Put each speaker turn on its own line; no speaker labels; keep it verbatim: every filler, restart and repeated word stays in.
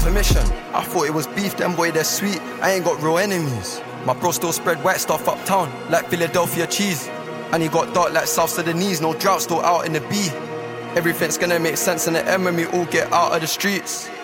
Permission, I thought it was beef, them boy they're sweet. I ain't got real enemies. My bro still spread white stuff uptown, like Philadelphia cheese. And he got dark like South Sudanese, no drought, still out in the B. Everything's gonna make sense in the end when we all get out of the streets.